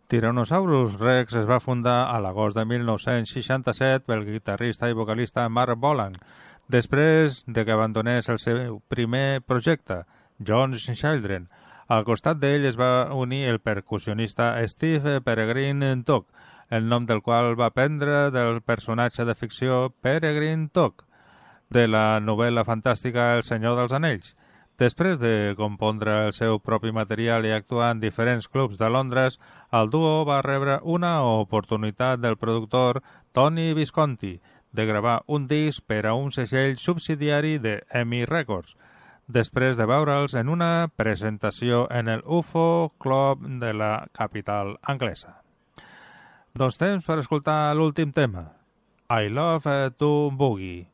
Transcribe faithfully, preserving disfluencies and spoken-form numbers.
Tyrannosaurus Rex es va fundar a l'agost de mil nou-cents seixanta-set pel guitarrista i vocalista Mark Bolan, després de que abandonés el seu primer projecte, John Children. Al costat d'ell es va unir el percussionista Steve Peregrine Took, el nom del qual va prendre del personatge de ficció Peregrine Took, de la novel·la fantàstica El Senyor dels Anells. Després de compondre el seu propi material i actuar en diferents clubs de Londres, el duo va rebre una oportunitat del productor Tony Visconti de gravar un disc per a un segell subsidiari de EMI Records, després de veure'ls en una presentació en el U F O Club de la capital anglesa. Doncs temps per escoltar l'últim tema, I Love to Boogie.